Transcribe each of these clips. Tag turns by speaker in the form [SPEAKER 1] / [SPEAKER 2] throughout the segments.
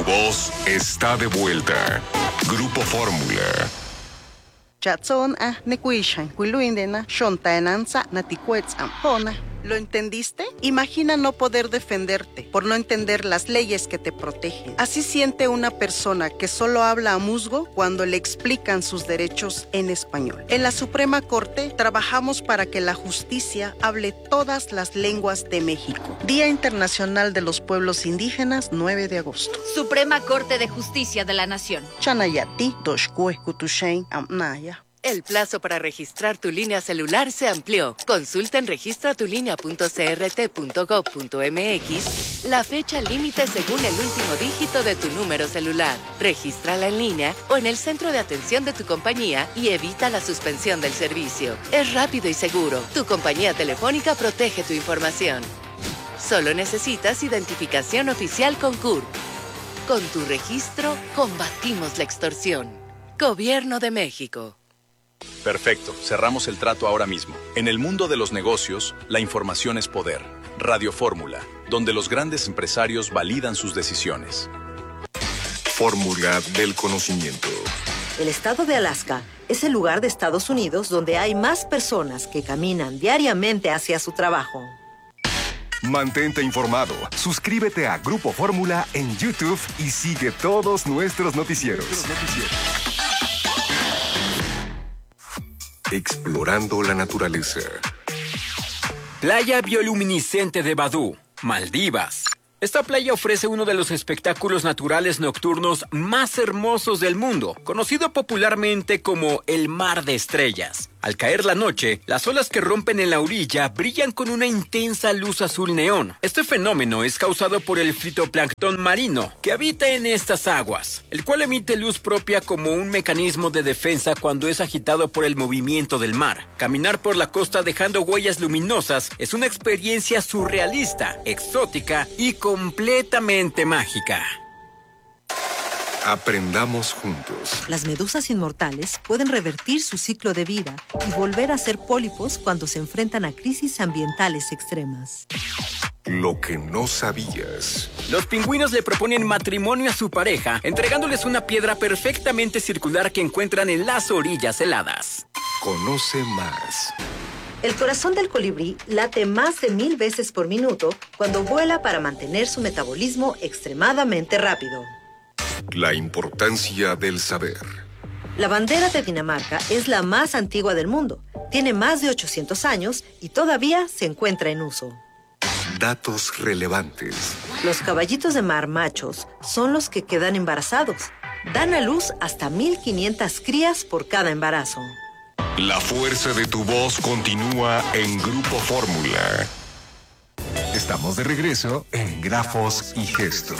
[SPEAKER 1] voz está de vuelta. Grupo Fórmula.
[SPEAKER 2] Chatson nekuishan kuiluindena shontaenanza natikuetzam. ¿Lo entendiste? Imagina no poder defenderte por no entender las leyes que te protegen. Así siente una persona que solo habla a musgo cuando le explican sus derechos en español. En la Suprema Corte trabajamos para que la justicia hable todas las lenguas de México. Día Internacional de los Pueblos Indígenas, 9 de agosto.
[SPEAKER 3] Suprema Corte de Justicia de la Nación.
[SPEAKER 2] Chanayati, doshkue kutushain amnaya.
[SPEAKER 4] El plazo para registrar tu línea celular se amplió. Consulta en registratulinea.crt.gov.mx la fecha límite según el último dígito de tu número celular. Regístrala en línea o en el centro de atención de tu compañía y evita la suspensión del servicio. Es rápido y seguro. Tu compañía telefónica protege tu información. Solo necesitas identificación oficial con CURP. Con tu registro, combatimos la extorsión. Gobierno de México.
[SPEAKER 5] Perfecto, cerramos el trato ahora mismo. En el mundo de los negocios, la información es poder. Radio Fórmula, donde los grandes empresarios validan sus decisiones.
[SPEAKER 1] Fórmula del conocimiento.
[SPEAKER 6] El estado de Alaska es el lugar de Estados Unidos donde hay más personas que caminan diariamente hacia su trabajo.
[SPEAKER 1] Mantente informado. Suscríbete a Grupo Fórmula en YouTube y sigue todos nuestros noticieros. Explorando la naturaleza.
[SPEAKER 7] Playa bioluminiscente de Badú, Maldivas. Esta playa ofrece uno de los espectáculos naturales nocturnos más hermosos del mundo, conocido popularmente como el Mar de Estrellas. Al caer la noche, las olas que rompen en la orilla brillan con una intensa luz azul neón. Este fenómeno es causado por el fitoplancton marino que habita en estas aguas, el cual emite luz propia como un mecanismo de defensa cuando es agitado por el movimiento del mar. Caminar por la costa dejando huellas luminosas es una experiencia surrealista, exótica y completamente mágica.
[SPEAKER 1] Aprendamos juntos.
[SPEAKER 6] Las medusas inmortales pueden revertir su ciclo de vida y volver a ser pólipos cuando se enfrentan a crisis ambientales extremas.
[SPEAKER 1] Lo que no sabías.
[SPEAKER 7] Los pingüinos le proponen matrimonio a su pareja, entregándoles una piedra perfectamente circular que encuentran en las orillas heladas.
[SPEAKER 1] Conoce más.
[SPEAKER 6] El corazón del colibrí late más de 1000 veces por minuto cuando vuela para mantener su metabolismo extremadamente rápido.
[SPEAKER 1] La importancia del saber.
[SPEAKER 6] La bandera de Dinamarca es la más antigua del mundo. Tiene más de 800 años y todavía se encuentra en uso.
[SPEAKER 1] Datos relevantes.
[SPEAKER 6] Los caballitos de mar machos son los que quedan embarazados. Dan a luz hasta 1500 crías por cada embarazo.
[SPEAKER 1] La fuerza de tu voz continúa en Grupo Fórmula. Estamos de regreso en Grafos y Gestos.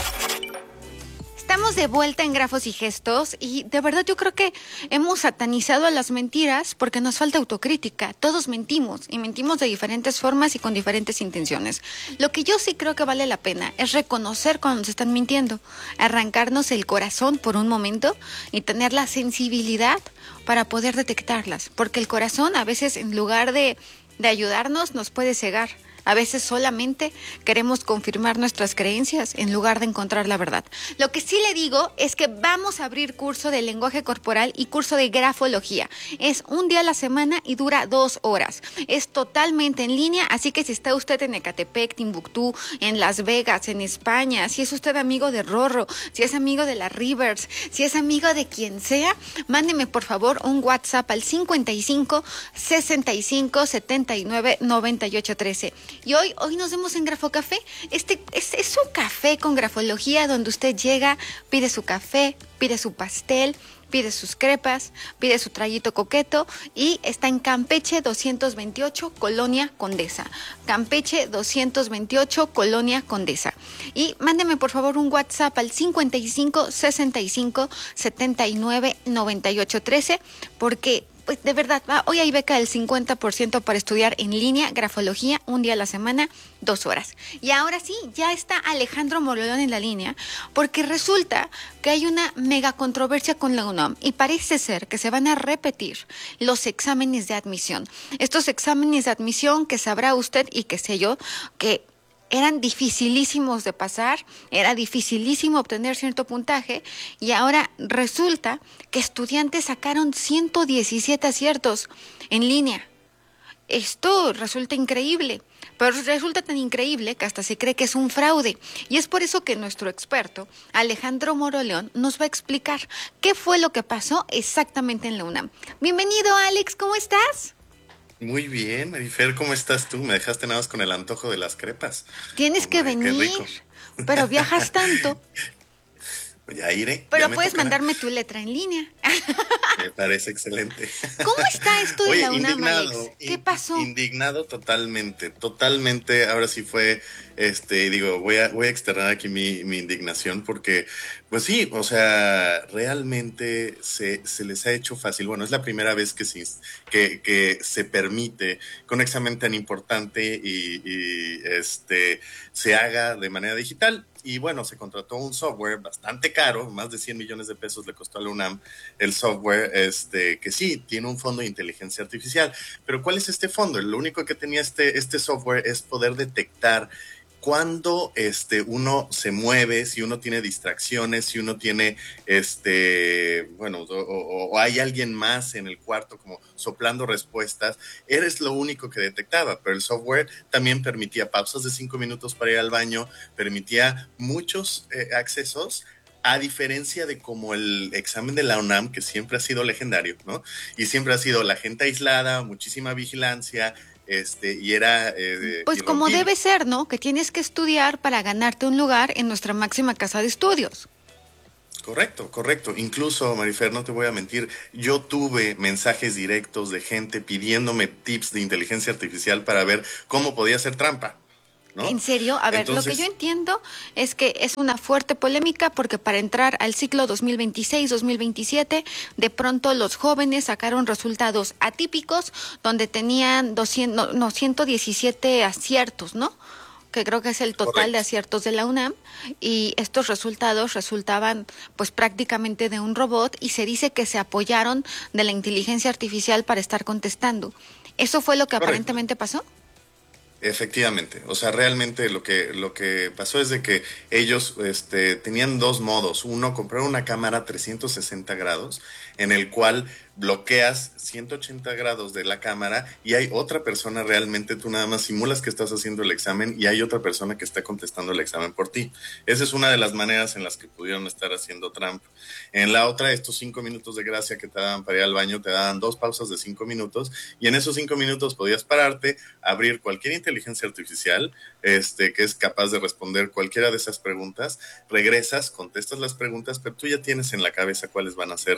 [SPEAKER 8] Estamos de vuelta en Grafos y Gestos y de verdad yo creo que hemos satanizado a las mentiras porque nos falta autocrítica. Todos mentimos y mentimos de diferentes formas y con diferentes intenciones. Lo que yo sí creo que vale la pena es reconocer cuando nos están mintiendo, arrancarnos el corazón por un momento y tener la sensibilidad para poder detectarlas, porque el corazón a veces en lugar de ayudarnos nos puede cegar. A veces solamente queremos confirmar nuestras creencias en lugar de encontrar la verdad. Lo que sí le digo es que vamos a abrir curso de lenguaje corporal y curso de grafología. Es un día a la semana y dura 2 horas. Es totalmente en línea, así que si está usted en Ecatepec, Timbuktu, en Las Vegas, en España, si es usted amigo de Rorro, si es amigo de la Rivers, si es amigo de quien sea, mándeme por favor un WhatsApp al 55 65 79 98 13. Y hoy nos vemos en Grafocafé. Es un café con grafología donde usted llega, pide su café, pide su pastel, pide sus crepas, pide su traguito coqueto y está en Campeche 228, Colonia Condesa. Campeche 228, Colonia Condesa. Y mándeme por favor un WhatsApp al 55 65 79 98 13 porque pues de verdad, hoy hay beca del 50% para estudiar en línea, grafología, un día a la semana, 2 horas. Y ahora sí, ya está Alejandro Mololón en la línea, porque resulta que hay una mega controversia con la UNAM y parece ser que se van a repetir los exámenes de admisión. Estos exámenes de admisión que sabrá usted y que sé yo, que eran dificilísimos de pasar, era dificilísimo obtener cierto puntaje, y ahora resulta que estudiantes sacaron 117 aciertos en línea. Esto resulta increíble, pero resulta tan increíble que hasta se cree que es un fraude. Y es por eso que nuestro experto, Alejandro Moroleón, nos va a explicar qué fue lo que pasó exactamente en la UNAM. Bienvenido, Alex, ¿cómo estás?
[SPEAKER 9] Muy bien, Marifer, ¿cómo estás tú? Me dejaste nada más con el antojo de las crepas.
[SPEAKER 8] Tienes que
[SPEAKER 9] Hombre, qué
[SPEAKER 8] venir,
[SPEAKER 9] rico.
[SPEAKER 8] pero viajas tanto.
[SPEAKER 9] Ya iré.
[SPEAKER 8] Pero
[SPEAKER 9] ya
[SPEAKER 8] puedes
[SPEAKER 9] tocará.
[SPEAKER 8] mandarme tu letra en línea.
[SPEAKER 9] Me parece excelente.
[SPEAKER 8] ¿Cómo está esto de
[SPEAKER 9] Oye,
[SPEAKER 8] la UNAM,
[SPEAKER 9] indignado,
[SPEAKER 8] Alex? ¿Qué pasó?
[SPEAKER 9] Indignado totalmente. Ahora sí fue, digo, voy a externar aquí mi indignación porque, pues sí, o sea, realmente se les ha hecho fácil. Bueno, es la primera vez que se permite que un examen tan importante y se haga de manera digital. Y bueno, se contrató un software bastante caro, más de 100 millones de pesos le costó a la UNAM el software, que sí, tiene un fondo de inteligencia artificial. Pero ¿cuál es este fondo? Lo único que tenía este software es poder detectar cuando uno se mueve, si uno tiene distracciones, si uno tiene o hay alguien más en el cuarto como soplando respuestas, eres lo único que detectaba, pero el software también permitía pausas de 5 minutos para ir al baño, permitía muchos accesos, a diferencia de como el examen de la UNAM, que siempre ha sido legendario, ¿no? Y siempre ha sido la gente aislada, muchísima vigilancia, y era
[SPEAKER 8] Pues como
[SPEAKER 9] irrompible.
[SPEAKER 8] debe ser, ¿no? Que tienes que estudiar para ganarte un lugar en nuestra máxima casa de estudios.
[SPEAKER 9] Correcto. Incluso, Marifer, no te voy a mentir, yo tuve mensajes directos de gente pidiéndome tips de inteligencia artificial para ver cómo podía hacer trampa, ¿no?
[SPEAKER 8] ¿En serio? A ver,
[SPEAKER 9] Entonces,
[SPEAKER 8] lo que yo entiendo es que es una fuerte polémica porque para entrar al ciclo 2026-2027, de pronto los jóvenes sacaron resultados atípicos donde tenían 117 aciertos, ¿no? Que creo que es el total de aciertos de la UNAM, y estos resultados resultaban pues prácticamente de un robot, y se dice que se apoyaron de la inteligencia artificial para estar contestando. ¿Eso fue lo que aparentemente pasó?
[SPEAKER 9] efectivamente, o sea, realmente lo que pasó es de que ellos tenían dos modos. Uno, compraron una cámara 360 grados en el cual bloqueas 180 grados de la cámara y hay otra persona, realmente tú nada más simulas que estás haciendo el examen y hay otra persona que está contestando el examen por ti. Esa es una de las maneras en las que pudieron estar haciendo trampa. En la otra, estos 5 minutos de gracia que te daban para ir al baño, te daban 2 pausas de 5 minutos y en esos 5 minutos podías pararte, abrir cualquier inteligencia artificial que es capaz de responder cualquiera de esas preguntas, regresas, contestas las preguntas, pero tú ya tienes en la cabeza cuáles van a ser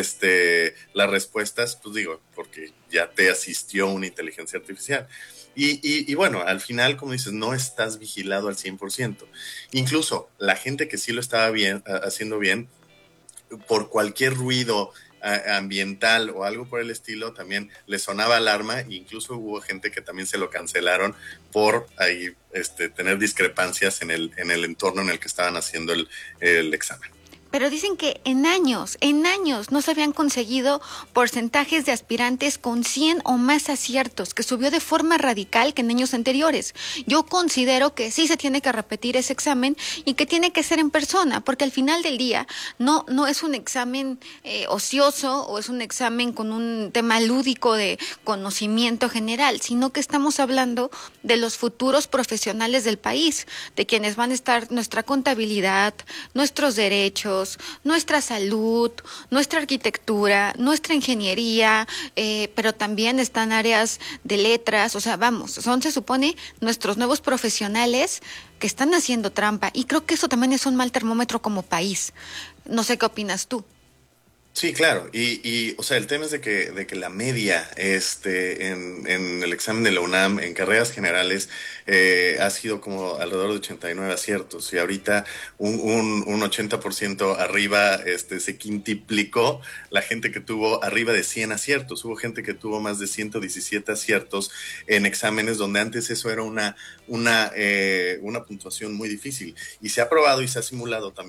[SPEAKER 9] las respuestas, pues digo, porque ya te asistió una inteligencia artificial. Y bueno, al final, como dices, no estás vigilado al 100%. Incluso la gente que sí lo estaba haciendo bien, por cualquier ruido ambiental o algo por el estilo, también le sonaba alarma, e incluso hubo gente que también se lo cancelaron por ahí tener discrepancias en el entorno en el que estaban haciendo el examen.
[SPEAKER 8] Pero dicen que en años no se habían conseguido porcentajes de aspirantes con 100 o más aciertos, que subió de forma radical que en años anteriores. Yo considero que sí se tiene que repetir ese examen y que tiene que ser en persona, porque al final del día no es un examen ocioso o es un examen con un tema lúdico de conocimiento general, sino que estamos hablando de los futuros profesionales del país, de quienes van a estar nuestra contabilidad, nuestros derechos, nuestra salud, nuestra arquitectura, nuestra ingeniería, pero también están áreas de letras, o sea, vamos, son, se supone, nuestros nuevos profesionales que están haciendo trampa, y creo que eso también es un mal termómetro como país. No sé qué opinas tú.
[SPEAKER 9] Sí, claro, y o sea, el tema es de que la media en el examen de la UNAM en carreras generales ha sido como alrededor de 89 aciertos y ahorita un 80% arriba se quintuplicó la gente que tuvo arriba de 100 aciertos. Hubo gente que tuvo más de 117 aciertos en exámenes donde antes eso era una puntuación muy difícil, y se ha probado y se ha simulado también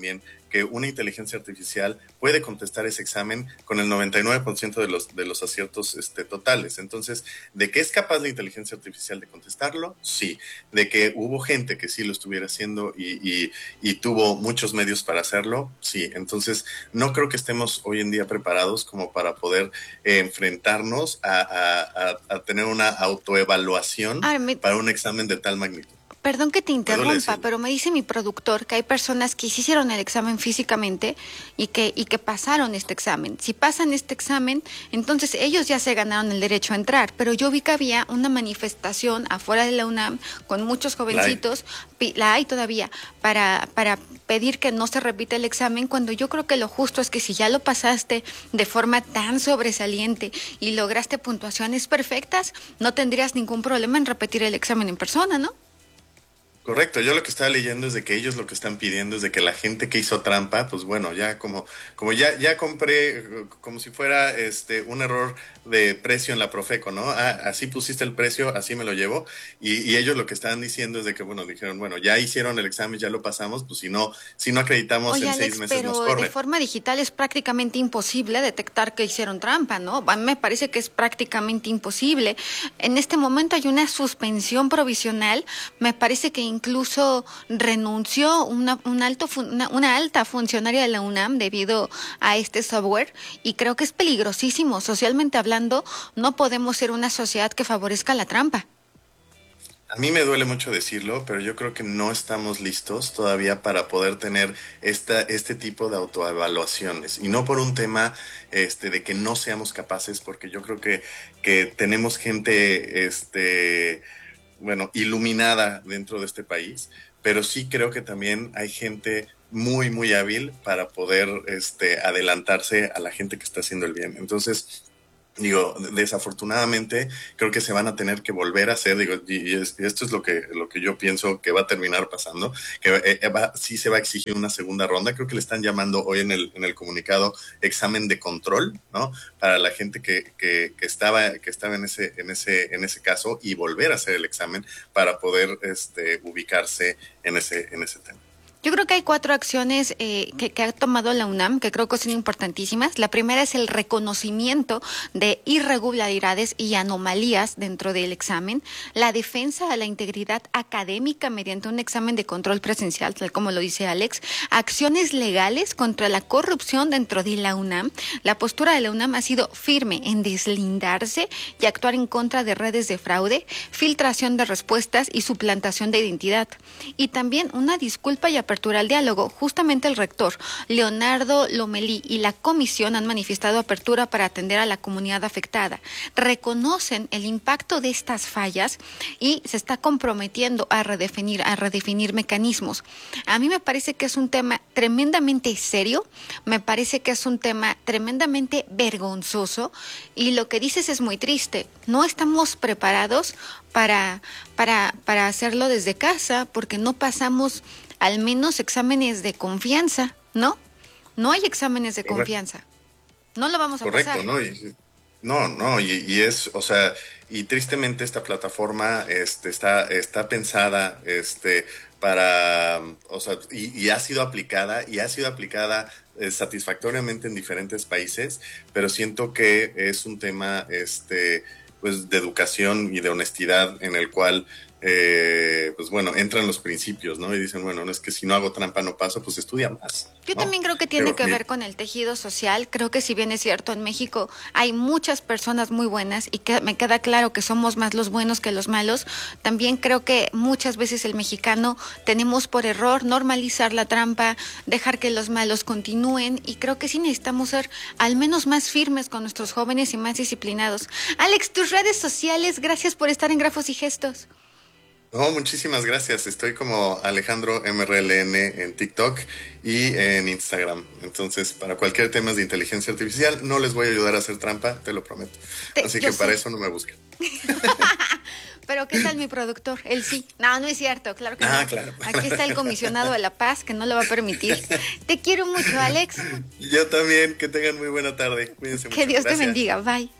[SPEAKER 9] que una inteligencia artificial puede contestar ese examen con el 99% de los aciertos totales. Entonces, ¿de qué es capaz la inteligencia artificial de contestarlo? Sí. ¿De que hubo gente que sí lo estuviera haciendo y tuvo muchos medios para hacerlo? Sí. Entonces, no creo que estemos hoy en día preparados como para poder enfrentarnos a tener una autoevaluación para un examen de tal magnitud.
[SPEAKER 8] Perdón que te interrumpa, pero me dice mi productor que hay personas que sí hicieron el examen físicamente y que pasaron este examen. Si pasan este examen, entonces ellos ya se ganaron el derecho a entrar. Pero yo vi que había una manifestación afuera de la UNAM con muchos jovencitos, la hay todavía, para pedir que no se repita el examen, cuando yo creo que lo justo es que si ya lo pasaste de forma tan sobresaliente y lograste puntuaciones perfectas, no tendrías ningún problema en repetir el examen en persona, ¿no?
[SPEAKER 9] Correcto, yo lo que estaba leyendo es de que ellos lo que están pidiendo es de que la gente que hizo trampa, pues bueno, ya como ya compré, como si fuera un error de precio en la Profeco, ¿no? Así pusiste el precio, así me lo llevo, y ellos lo que estaban diciendo es de que, bueno, dijeron, bueno, ya hicieron el examen, ya lo pasamos, pues si no acreditamos. Oye, en Alex, 6 meses nos corre.
[SPEAKER 8] Pero de forma digital es prácticamente imposible detectar que hicieron trampa, ¿no? A mí me parece que es prácticamente imposible. En este momento hay una suspensión provisional, me parece que incluso renunció una alta funcionaria de la UNAM debido a este software, y creo que es peligrosísimo. Socialmente hablando, no podemos ser una sociedad que favorezca la trampa.
[SPEAKER 9] A mí me duele mucho decirlo, pero yo creo que no estamos listos todavía para poder tener este tipo de autoevaluaciones. Y no por un tema de que no seamos capaces, porque yo creo que tenemos gente iluminada dentro de este país, pero sí creo que también hay gente muy, muy hábil para poder adelantarse a la gente que está haciendo el bien. Entonces, desafortunadamente creo que se van a tener que volver a hacer, y esto es lo que yo pienso que va a terminar pasando, que sí se va a exigir una segunda ronda. Creo que le están llamando hoy en el comunicado examen de control, ¿no? Para la gente que estaba en ese caso, y volver a hacer el examen para poder ubicarse en ese tema.
[SPEAKER 8] Yo creo que hay 4 acciones que ha tomado la UNAM que creo que son importantísimas. La primera es el reconocimiento de irregularidades y anomalías dentro del examen, la defensa a la integridad académica mediante un examen de control presencial, tal como lo dice Alex, acciones legales contra la corrupción dentro de la UNAM. La postura de la UNAM ha sido firme en deslindarse y actuar en contra de redes de fraude, filtración de respuestas y suplantación de identidad. Y también una disculpa y apertura al diálogo. Justamente el rector Leonardo Lomelí y la comisión han manifestado apertura para atender a la comunidad afectada. Reconocen el impacto de estas fallas y se está comprometiendo a redefinir mecanismos. A mí me parece que es un tema tremendamente serio, me parece que es un tema tremendamente vergonzoso, y lo que dices es muy triste. No estamos preparados para hacerlo desde casa, porque no pasamos al menos exámenes de confianza, ¿no? No hay exámenes de confianza. No lo vamos a pasar.
[SPEAKER 9] Correcto, ¿no? Y es, o sea, y tristemente esta plataforma está pensada para, o sea, y ha sido aplicada satisfactoriamente en diferentes países, pero siento que es un tema pues de educación y de honestidad, en el cual pues bueno, entran los principios, ¿no? Y dicen, bueno, no es que si no hago trampa no paso, pues estudia más, ¿no?
[SPEAKER 8] Yo también creo que tiene que ver con el tejido social. Creo que si bien es cierto, en México hay muchas personas muy buenas y que me queda claro que somos más los buenos que los malos, también creo que muchas veces el mexicano tenemos por error normalizar la trampa, dejar que los malos continúen, y creo que sí necesitamos ser al menos más firmes con nuestros jóvenes y más disciplinados. Alex, tus redes sociales, gracias por estar en Grafos y Gestos.
[SPEAKER 9] No, muchísimas gracias. Estoy como Alejandro MRLN en TikTok y en Instagram. Entonces, para cualquier tema de inteligencia artificial, no les voy a ayudar a hacer trampa, te lo prometo. Así que para eso no me busquen.
[SPEAKER 8] Pero ¿qué tal mi productor? Él sí. No es cierto, claro que no.
[SPEAKER 9] Claro.
[SPEAKER 8] Aquí está el comisionado de la paz, que no lo va a permitir. Te quiero mucho, Alex.
[SPEAKER 9] Yo también. Que tengan muy buena tarde. Cuídense mucho.
[SPEAKER 8] Que Dios
[SPEAKER 9] Gracias.
[SPEAKER 8] te bendiga. Bye.